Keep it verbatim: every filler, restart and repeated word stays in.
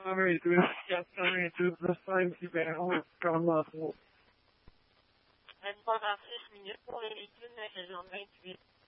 quatre-vingt-douze, quatre-vingt-douze, le cinq numéro, comment ça? vingt-trois vingt-six minutes pour les véhicules de la région vingt-huit.